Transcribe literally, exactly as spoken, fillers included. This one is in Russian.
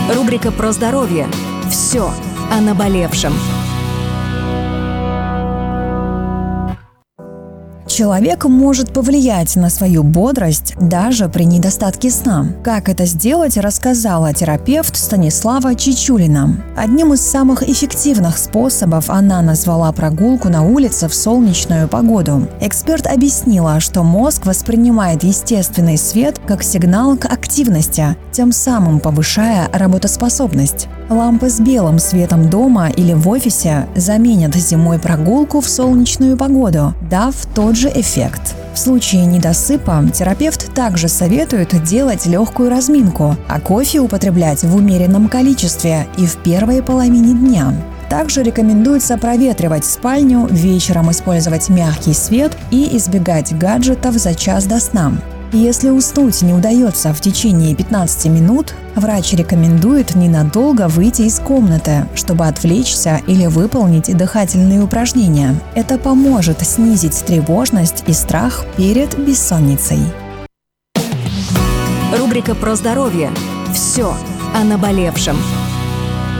Рубрика про здоровье. Все о наболевшем. Человек может повлиять на свою бодрость даже при недостатке сна. Как это сделать, рассказала терапевт Станислава Чичулина. Одним из самых эффективных способов она назвала прогулку на улице в солнечную погоду. Эксперт объяснила, что мозг воспринимает естественный свет как сигнал к активности, тем самым повышая работоспособность. Лампы с белым светом дома или в офисе заменят зимой прогулку в солнечную погоду, дав тот же эффект. В случае недосыпа терапевт также советует делать легкую разминку, а кофе употреблять в умеренном количестве и в первой половине дня. Также рекомендуется проветривать спальню, вечером использовать мягкий свет и избегать гаджетов за час до сна. Если уснуть не удается в течение пятнадцати минут, врач рекомендует ненадолго выйти из комнаты, чтобы отвлечься или выполнить дыхательные упражнения. Это поможет снизить тревожность и страх перед бессонницей. Рубрика про здоровье. Все о наболевшем.